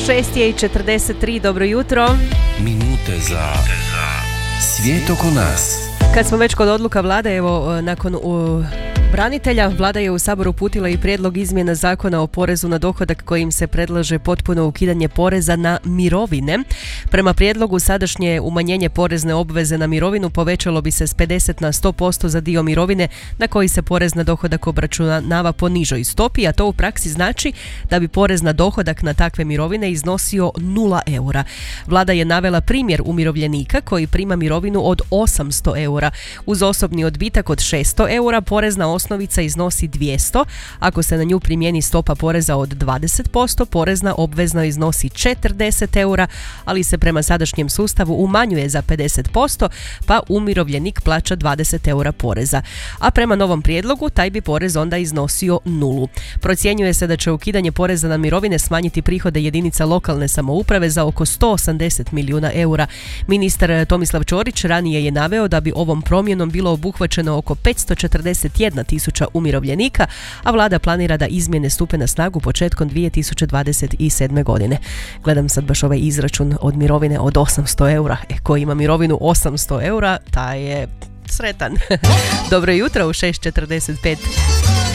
6:43, dobro jutro. Minute za svijet oko nas. Kad smo već kod odluka vlade, evo, nakon branitelja, vlada je u Sabor uputila i prijedlog izmjena zakona o porezu na dohodak kojim se predlaže potpuno ukidanje poreza na mirovine. Prema prijedlogu, sadašnje umanjenje porezne obveze na mirovinu povećalo bi se s 50 na 100% za dio mirovine na koji se porez na dohodak obračunava po nižoj stopi, a to u praksi znači da bi porez na dohodak na takve mirovine iznosio 0 eura. Vlada je navela primjer umirovljenika koji prima mirovinu od 800 eura. Uz osobni odbitak od 600 eura porezna osnovica iznosi 200, ako se na nju primijeni stopa poreza od 20%, porezna obvezno iznosi 40 eura, ali se prema sadašnjem sustavu umanjuje za 50%, pa umirovljenik plaća 20 eura poreza. A prema novom prijedlogu taj bi porez onda iznosio 0. Procjenjuje se da će ukidanje poreza na mirovine smanjiti prihode jedinica lokalne samouprave za oko 180 milijuna eura. Ministar Tomislav Ćorić ranije je naveo da bi ovom promjenom bilo obuhvaćeno oko 541 tisuća umirovljenika, a vlada planira da izmjene stupe na snagu početkom 2027. godine. Gledam sad baš ovaj izračun od mirovine od 800 eura. Ko ima mirovinu 800 eura, taj je sretan. Dobro jutro u 6:45.